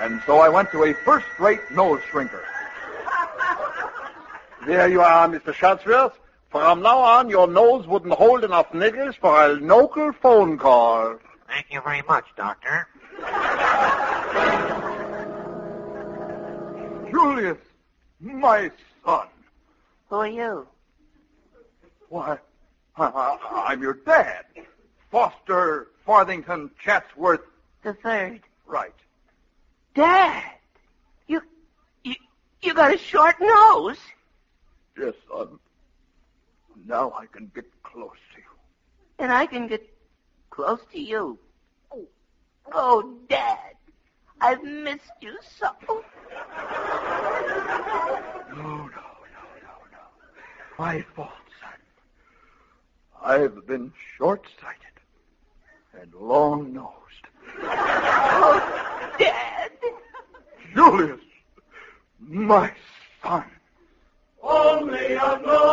And so I went to a first-rate nose shrinker. There you are, Mr. Shutsworth. From now on, your nose wouldn't hold enough nickels for a local phone call. Thank you very much, Doctor. Julius, my son. Who are you? Why, I'm your dad. Foster Farthington Chatsworth. The third. Right. Dad! You got a short nose? Yes, son. Now I can get close to you. And I can get close to you. Oh, Dad, I've missed you so. No. My fault, son. I've been short-sighted and long-nosed. Oh, Dad. Julius, my son. Only a nose.